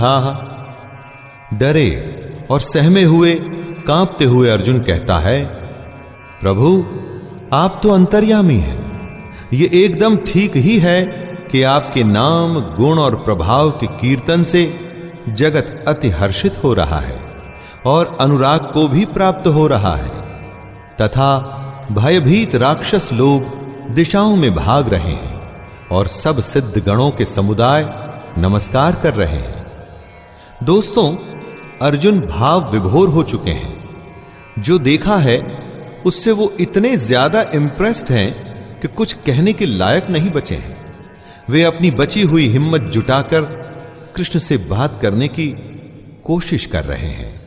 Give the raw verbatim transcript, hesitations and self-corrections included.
हाँ हाँ। डरे और सहमे हुए कांपते हुए अर्जुन कहता है, प्रभु आप तो अंतर्यामी हैं। ये एकदम ठीक ही है कि आपके नाम, गुण और प्रभाव के कीर्तन से जगत अति हर्षित हो रहा है और अनुराग को भी प्राप्त हो रहा है, तथा भयभीत राक्षस लोग दिशाओं में भाग रहे हैं और सब सिद्ध गणों के समुदाय नमस्कार कर रहे हैं। दोस्तों, अर्जुन भाव विभोर हो चुके हैं। जो देखा है उससे वो इतने ज्यादा इंप्रेस्ड हैं कि कुछ कहने के लायक नहीं बचे हैं। वे अपनी बची हुई हिम्मत जुटाकर कृष्ण से बात करने की कोशिश कर रहे हैं।